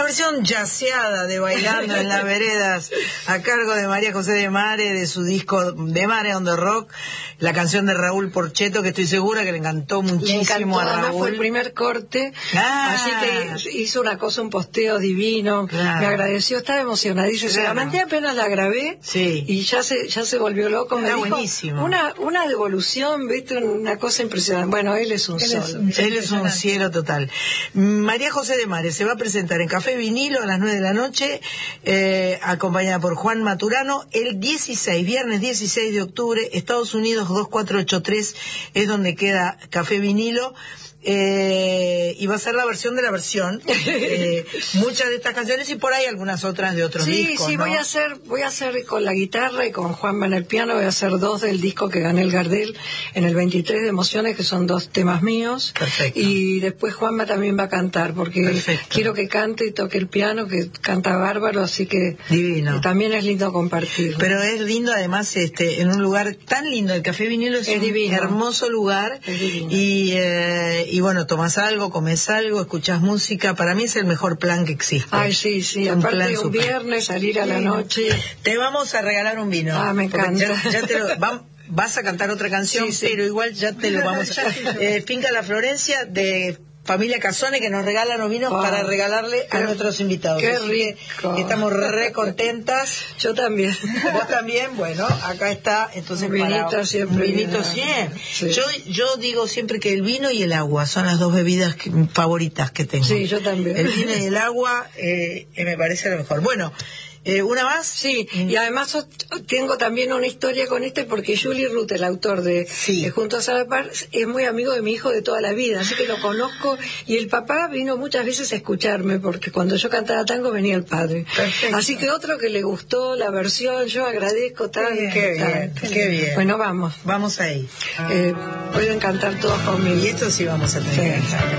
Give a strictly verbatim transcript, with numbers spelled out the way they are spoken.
versión yaceada de Bailando en las Veredas, a cargo de María José de Mare, de su disco De Mare on the Rock, la canción de Raúl Porchetto, que estoy segura que le encantó muchísimo. Le encantó, a Raúl. Además fue el primer corte, ah, así que hizo una cosa, un posteo divino, claro. Me agradeció, estaba emocionadísimo. Claro. Se la mandé apenas la grabé, sí. Y ya se ya se volvió loco. Era me dijo, buenísimo. Una, una devolución, viste, una cosa impresionante. Bueno, él es un él sol. Es un, él es un cielo total. María José de Mare se va a presentar en Café Vinilo a las nueve de la noche, eh, acompañada por Juan Maturano, el dieciséis, viernes dieciséis de octubre, Estados Unidos dos cuatro ocho tres, es donde queda Café Vinilo. Eh, y va a ser la versión de la versión, eh, muchas de estas canciones y por ahí algunas otras de otros sí, discos. Sí, sí, ¿no? voy a hacer, voy a hacer con la guitarra y con Juanma en el piano, voy a hacer dos del disco que gané el Gardel en el veintitrés de Emociones, que son dos temas míos. Perfecto. Y después Juanma también va a cantar, porque Perfecto. Quiero que cante y toque el piano, que canta bárbaro, así que divino. También es lindo compartir. Pero es lindo además este en un lugar tan lindo, el Café Vinilo es, es un divino. hermoso lugar. Es divino. Y eh, y bueno, tomás algo, comes algo, escuchás música. Para mí es el mejor plan que existe. Ay, sí, sí. Un Aparte plan un super. viernes, salir a la noche. Te vamos a regalar un vino. Ah, me encanta. Ya, ya te lo, va, vas a cantar otra canción, sí, sí. Pero igual ya te lo vamos a... Eh, Finca La Florencia, de Familia Casone, que nos regala los vinos wow. para regalarle qué, a nuestros invitados. Qué rico. Estamos re contentas. Yo también. Vos también, bueno, acá está. Entonces un vinito para, siempre. Un vinito siempre. Sí. Yo, yo digo siempre que el vino y el agua son las dos bebidas que, favoritas que tengo. Sí, yo también. El vino y el agua eh, me parece lo mejor. Bueno, Eh, ¿una más? Sí, y además tengo también una historia con este, porque Juli Ruth, el autor de sí. eh, Juntos a la Par, es muy amigo de mi hijo de toda la vida, así que lo conozco, y el papá vino muchas veces a escucharme, porque cuando yo cantaba tango venía el padre. Perfecto. Así que otro que le gustó la versión, yo agradezco tanto. Qué bien, tanto. Qué bien. Bueno, vamos. Vamos ahí. Eh, pueden cantar todos conmigo. Y esto sí vamos a tener. Sí.